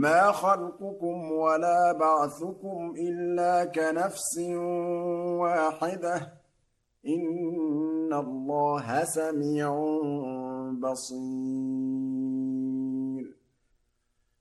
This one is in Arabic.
مَا خَلْقُكُمْ وَلَا بَعْثُكُمْ إِلَّا كَنَفْسٍ وَاحِدَةٍ ۗ إِنَّ اللَّهَ سَمِيعٌ بَصِيرٌ